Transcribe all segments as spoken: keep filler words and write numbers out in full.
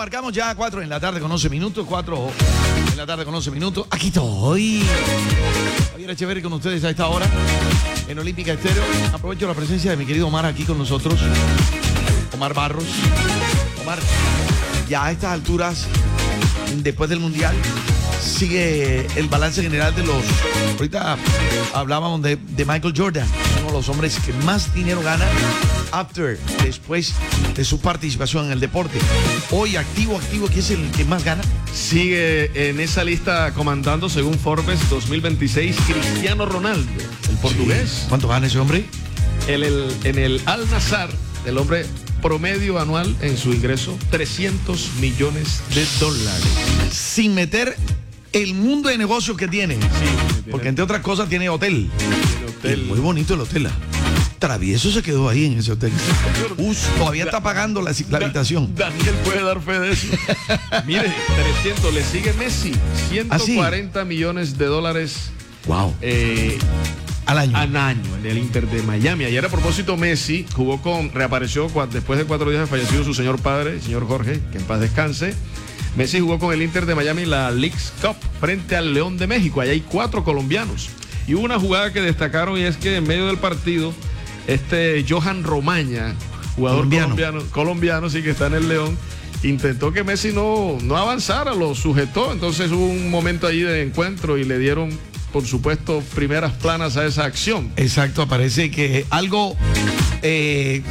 marcamos ya cuatro en la tarde con once minutos, cuatro en la tarde con once minutos. Aquí estoy. Javier Echeverri con ustedes a esta hora en Olímpica Estéreo. Aprovecho la presencia de mi querido Omar aquí con nosotros. Omar Barros. Omar, ya a estas alturas, después del Mundial, sigue el balance general de los... Ahorita hablábamos de, de Michael Jordan, uno de los hombres que más dinero gana after, después de su participación en el deporte. Hoy activo, activo, ¿quién es el que más gana? Sigue en esa lista comandando, según Forbes dos mil veintiséis, Cristiano Ronaldo, el portugués. Sí. ¿Cuánto gana ese hombre? El, el, en el Al-Nassr, el hombre promedio anual en su ingreso, trescientos millones de dólares. Sin meter el mundo de negocios que tiene. Sí, tiene. Porque entre otras cosas tiene hotel. Tiene hotel. Y muy bonito el hotel. Travieso se quedó ahí en ese hotel. Uf, todavía está pagando la, la habitación. Daniel puede dar fe de eso. Mire, trescientos, le sigue Messi, ciento cuarenta millones de dólares. Wow. Eh, al año. Al año, en el Inter de Miami. Ayer, a propósito, Messi jugó con, reapareció después de cuatro días de fallecido su señor padre, el señor Jorge, que en paz descanse. Messi jugó con el Inter de Miami la Leagues Cup frente al León de México. Allá hay cuatro colombianos. Y hubo una jugada que destacaron, y es que en medio del partido, este Johan Romaña, jugador colombiano, colombiano, colombiano sí, que está en el León, intentó que Messi no, no avanzara, lo sujetó. Entonces hubo un momento allí de encuentro y le dieron, por supuesto, primeras planas a esa acción. Exacto, parece que algo, eh,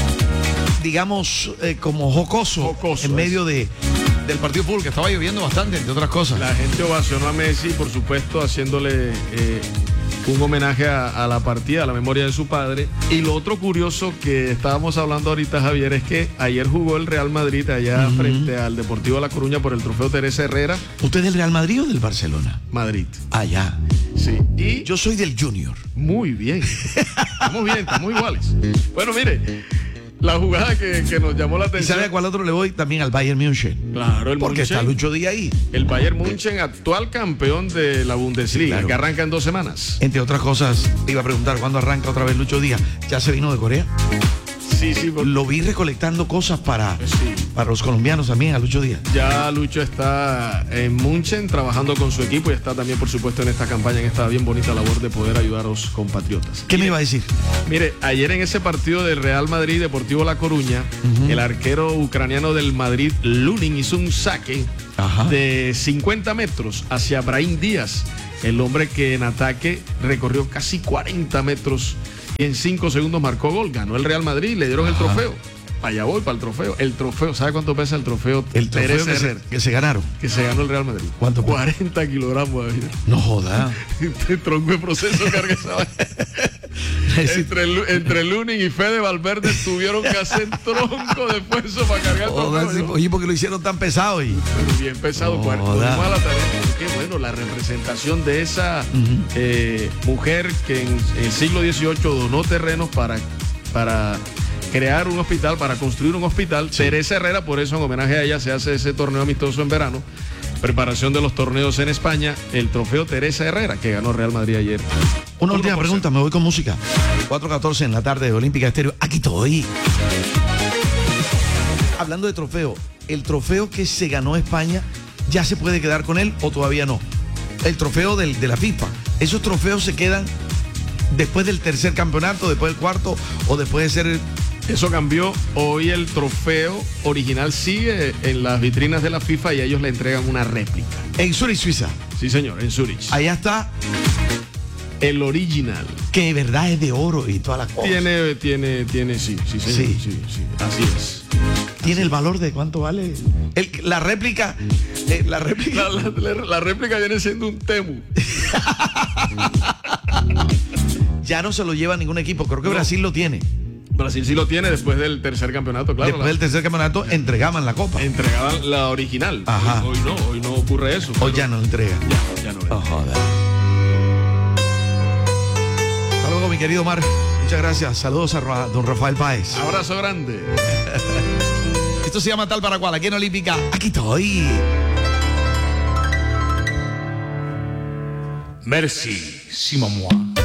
digamos, eh, como jocoso, jocoso en medio de, del partido de fútbol, que estaba lloviendo bastante, entre otras cosas. La gente ovacionó a Messi, por supuesto, haciéndole eh, un homenaje a, a la partida, a la memoria de su padre. Y lo otro curioso que estábamos hablando ahorita, Javier, es que ayer jugó el Real Madrid allá uh-huh. frente al Deportivo La Coruña por el trofeo Teresa Herrera. ¿Usted es del Real Madrid o del Barcelona? Madrid. Allá. Sí. Y yo soy del Junior. Muy bien. Estamos bien, estamos iguales. Bueno, mire, la jugada que, que nos llamó la atención. ¿Y sabe a cuál otro le voy? También al Bayern München. Claro, el Porque München, está Lucho Díaz ahí. El Bayern München, actual campeón de la Bundesliga, claro, que arranca en dos semanas. Entre otras cosas, iba a preguntar cuándo arranca otra vez Lucho Díaz. ¿Ya se vino de Corea? Sí, sí. Porque... Lo vi recolectando cosas para, sí. para los colombianos también, a Lucho Díaz. Ya Lucho está en München trabajando con su equipo y está también, por supuesto, en esta campaña, en esta bien bonita labor de poder ayudar a los compatriotas. ¿Qué y, me iba a decir? Mire, ayer en ese partido del Real Madrid Deportivo La Coruña, uh-huh. el arquero ucraniano del Madrid, Lunin, hizo un saque Ajá. de cincuenta metros hacia Brahim Díaz, el hombre que en ataque recorrió casi cuarenta metros y en cinco segundos marcó gol. Ganó el Real Madrid y le dieron Ajá. el trofeo. Allá voy para el trofeo. El trofeo, ¿sabe cuánto pesa el trofeo? El trofeo que se, que se ganaron. Que se ganó el Real Madrid. ¿Cuánto? cuarenta kilogramos. No joda. Este tronco de proceso carga esa entre, entre Lunin y Fede Valverde tuvieron que hacer tronco de esfuerzo para cargar el trofeo. Sí, oye, porque lo hicieron tan pesado. Y... Pero bien pesado. No joda. Mala tarea. Qué bueno, la representación de esa uh-huh. eh, mujer que en el siglo dieciocho donó terrenos para... para crear un hospital, para construir un hospital. Sí. Teresa Herrera, por eso en homenaje a ella se hace ese torneo amistoso en verano. Preparación de los torneos en España, el trofeo Teresa Herrera, que ganó Real Madrid ayer. Una última pregunta, me voy con música. cuatro catorce en la tarde de Olímpica Estéreo. Aquí estoy. Hablando de trofeo, ¿el trofeo que se ganó España ya se puede quedar con él o todavía no? El trofeo del, de la FIFA. ¿Esos trofeos se quedan después del tercer campeonato, después del cuarto o después de ser... El... Eso cambió. Hoy el trofeo original sigue en las vitrinas de la FIFA y ellos le entregan una réplica. En Zurich, Suiza. Sí, señor, en Zurich. Allá está el original. Que de verdad es de oro y todas las cosas. Tiene, tiene, tiene, sí, sí, señor. Sí, sí, sí. Así es. ¿Tiene el valor de cuánto vale? El, la réplica. Eh, la réplica. La, la, la réplica viene siendo un Temu. Ya no se lo lleva ningún equipo. Creo que no. Brasil lo tiene. Brasil sí lo tiene después del tercer campeonato, claro. Después la... del tercer campeonato entregaban la copa. Entregaban la original. Ajá. Hoy, hoy no, hoy no ocurre eso. Hoy ya no entregan. Ya, ya no le oh, joder. Hasta luego, mi querido Omar. Muchas gracias. Saludos a Ra- don Rafael Páez. Abrazo grande. Esto se llama Tal para Cual, aquí en Olímpica. Aquí estoy. Merci, Simon Moi.